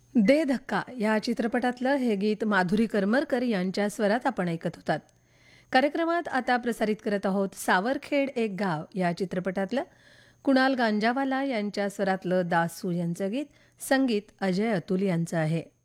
दे धक्का या चित्रपटातलं हे गीत माधुरी करमरकर यांच्या स्वरात आपण ऐकत होतात. कार्यक्रमात आता प्रसारित करत आहोत सावरखेड एक गाव या चित्रपटातलं कुणाल गांजावाला यांच्या स्वरातलं दासू यांचं गीत. संगीत अजय अतुल यांचं आहे.